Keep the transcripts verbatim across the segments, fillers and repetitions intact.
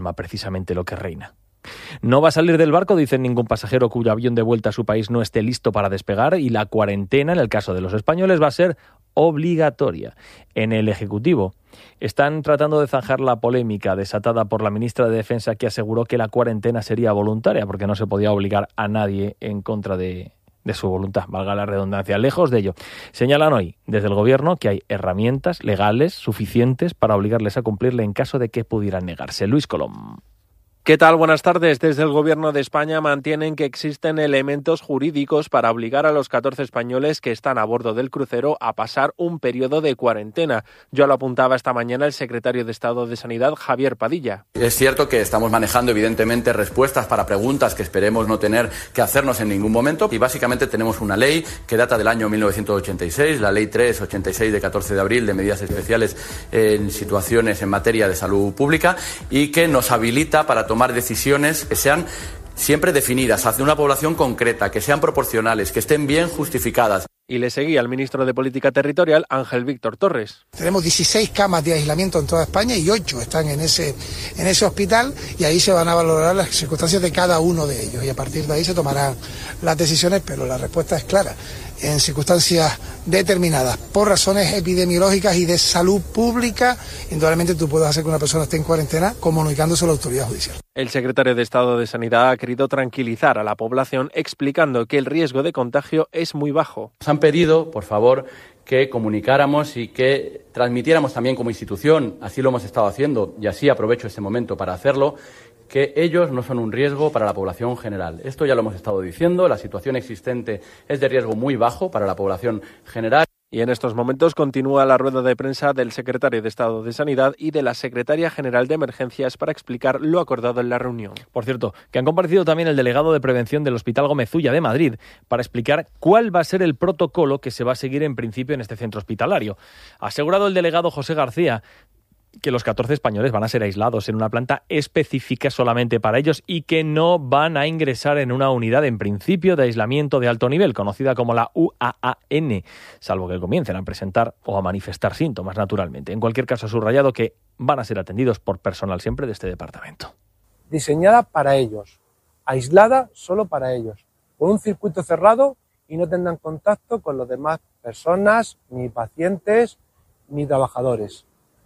precisamente lo que reina. No va a salir del barco, dicen, ningún pasajero cuyo avión de vuelta a su país no esté listo para despegar, y la cuarentena, en el caso de los españoles, va a ser obligatoria. En el Ejecutivo están tratando de zanjar la polémica desatada por la ministra de Defensa, que aseguró que la cuarentena sería voluntaria porque no se podía obligar a nadie en contra de, de su voluntad, valga la redundancia. Lejos de ello, señalan hoy desde el Gobierno que hay herramientas legales suficientes para obligarles a cumplirle en caso de que pudieran negarse. Luis Colom. ¿Qué tal? Buenas tardes. Desde el Gobierno de España mantienen que existen elementos jurídicos para obligar a los catorce españoles que están a bordo del crucero a pasar un periodo de cuarentena. Ya lo apuntaba esta mañana el secretario de Estado de Sanidad, Javier Padilla. Es cierto que estamos manejando evidentemente respuestas para preguntas que esperemos no tener que hacernos en ningún momento, y básicamente tenemos una ley que data del año mil novecientos ochenta y seis, la Ley tres ochenta y seis de catorce de abril de medidas especiales en situaciones en materia de salud pública, y que nos habilita para tomar decisiones que sean siempre definidas hacia una población concreta, que sean proporcionales, que estén bien justificadas. Y le seguía el ministro de Política Territorial, Ángel Víctor Torres. Tenemos dieciséis camas de aislamiento en toda España y ocho están en ese, en ese hospital, y ahí se van a valorar las circunstancias de cada uno de ellos, y a partir de ahí se tomarán las decisiones, pero la respuesta es clara. En circunstancias determinadas, por razones epidemiológicas y de salud pública, indudablemente tú puedes hacer que una persona esté en cuarentena comunicándose a la autoridad judicial. El secretario de Estado de Sanidad ha querido tranquilizar a la población explicando que el riesgo de contagio es muy bajo. Nos han pedido, por favor, que comunicáramos y que transmitiéramos también como institución, así lo hemos estado haciendo, y así aprovecho este momento para hacerlo, que ellos no son un riesgo para la población general. Esto ya lo hemos estado diciendo, la situación existente es de riesgo muy bajo para la población general. Y en estos momentos continúa la rueda de prensa del secretario de Estado de Sanidad y de la secretaria general de Emergencias para explicar lo acordado en la reunión. Por cierto, que han comparecido también el delegado de prevención del Hospital Gómez Ulla de Madrid para explicar cuál va a ser el protocolo que se va a seguir en principio en este centro hospitalario. Ha asegurado el delegado José García que los catorce españoles van a ser aislados en una planta específica solamente para ellos y que no van a ingresar en una unidad en principio de aislamiento de alto nivel, conocida como la U A A N, salvo que comiencen a presentar o a manifestar síntomas naturalmente. En cualquier caso, ha subrayado que van a ser atendidos por personal siempre de este departamento. Diseñada para ellos, aislada solo para ellos, con un circuito cerrado, y no tendrán contacto con las demás personas, ni pacientes, ni trabajadores.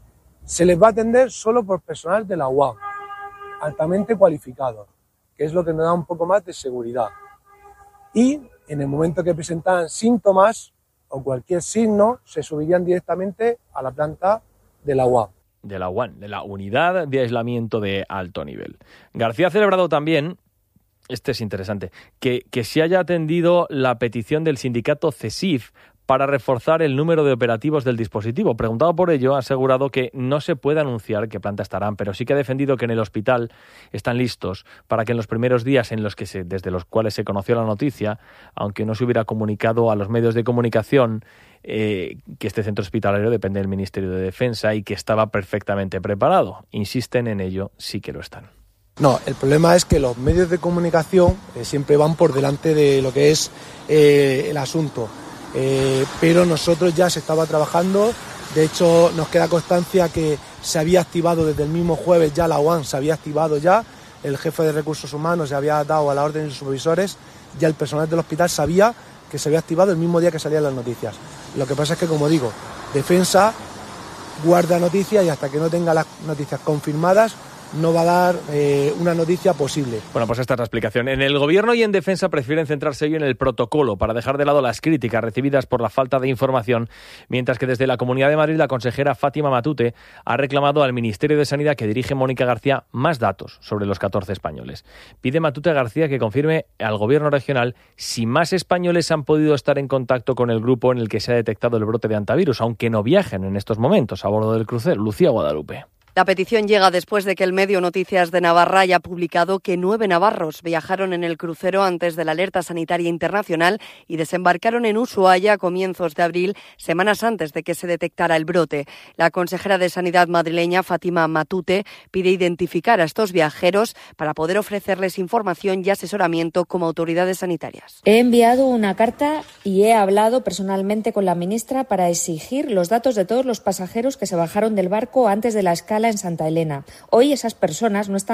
Se les va a atender solo por personal de la U A M, altamente cualificado, que es lo que nos da un poco más de seguridad. Y en el momento que presentaran síntomas o cualquier signo, se subirían directamente a la planta de la U A M. De la U A M, de la Unidad de Aislamiento de Alto Nivel. García ha celebrado también, este es interesante, que, que se haya atendido la petición del sindicato CESIF para reforzar el número de operativos del dispositivo. Preguntado por ello, ha asegurado que no se puede anunciar qué planta estarán, pero sí que ha defendido que en el hospital están listos para que en los primeros días en los que se, desde los cuales se conoció la noticia, aunque no se hubiera comunicado a los medios de comunicación, eh, que este centro hospitalario depende del Ministerio de Defensa y que estaba perfectamente preparado. Insisten en ello, sí que lo están. No, el problema es que los medios de comunicación eh, siempre van por delante de lo que es eh, el asunto. Eh, pero nosotros ya se estaba trabajando, de hecho nos queda constancia que se había activado desde el mismo jueves, ya la U A M se había activado ya, el jefe de recursos humanos se había dado a la orden de sus supervisores, ya el personal del hospital sabía que se había activado el mismo día que salían las noticias. Lo que pasa es que, como digo, Defensa guarda noticias y hasta que no tenga las noticias confirmadas no va a dar eh, una noticia posible. Bueno, pues esta es la explicación. En el Gobierno y en Defensa prefieren centrarse hoy en el protocolo para dejar de lado las críticas recibidas por la falta de información, mientras que desde la Comunidad de Madrid la consejera Fátima Matute ha reclamado al Ministerio de Sanidad que dirige Mónica García más datos sobre los catorce españoles. Pide Matute a García que confirme al Gobierno regional si más españoles han podido estar en contacto con el grupo en el que se ha detectado el brote de hantavirus, aunque no viajen en estos momentos a bordo del crucero. Lucía Guadalupe. La petición llega después de que el medio Noticias de Navarra haya publicado que nueve navarros viajaron en el crucero antes de la alerta sanitaria internacional y desembarcaron en Ushuaia a comienzos de abril, semanas antes de que se detectara el brote. La consejera de Sanidad madrileña, Fátima Matute, pide identificar a estos viajeros para poder ofrecerles información y asesoramiento como autoridades sanitarias. He enviado una carta y he hablado personalmente con la ministra para exigir los datos de todos los pasajeros que se bajaron del barco antes de la escala sala en Santa Elena. Hoy esas personas no están